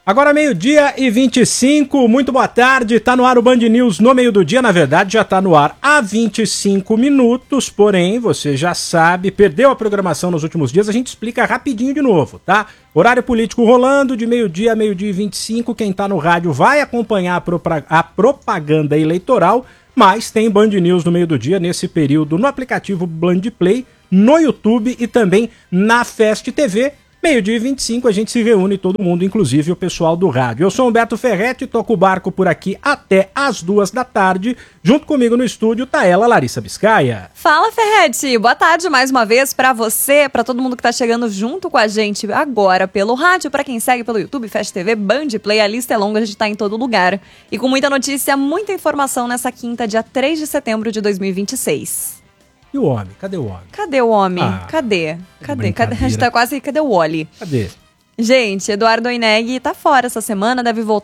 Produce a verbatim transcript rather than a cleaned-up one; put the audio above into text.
Agora meio-dia e vinte e cinco, muito boa tarde, tá no ar o Band News no meio do dia, na verdade já tá no ar há vinte e cinco minutos, porém, você já sabe, perdeu a programação nos últimos dias, a gente explica rapidinho de novo, tá? Horário político rolando de meio-dia a meio-dia e vinte e cinco, quem tá no rádio vai acompanhar a, propag- a propaganda eleitoral, mas tem Band News no meio do dia nesse período no aplicativo Band Play, no YouTube e também na Fast T V. Meio-dia e vinte e cinco, a gente se reúne, todo mundo, inclusive o pessoal do rádio. Eu sou Humberto Ferretti, toco o barco por aqui até as duas da tarde. Junto comigo no estúdio tá ela, Larissa Biscaia. Fala, Ferretti. Boa tarde mais uma vez pra você, pra todo mundo que tá chegando junto com a gente agora pelo rádio, pra quem segue pelo YouTube, Fast T V, Band Play, a lista é longa, a gente tá em todo lugar. E com muita notícia, muita informação nessa quinta, dia três de setembro de dois mil e vinte e seis. E o homem? Cadê o homem? Cadê o homem? Ah, Cadê? Cadê? Cadê? A gente tá quase... Cadê o Wally? Cadê? Gente, Eduardo Oineg tá fora essa semana, deve voltar